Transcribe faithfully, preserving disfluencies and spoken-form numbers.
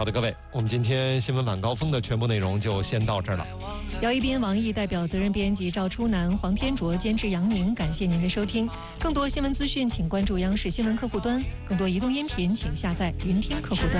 好的，各位，我们今天新闻晚高峰的全部内容就先到这儿了。 姚一斌、王毅代表责任编辑赵初南、黄天卓监制杨宁，感谢您的收听。更多新闻资讯，请关注央视新闻客户端；更多移动音频，请下载云听客户端。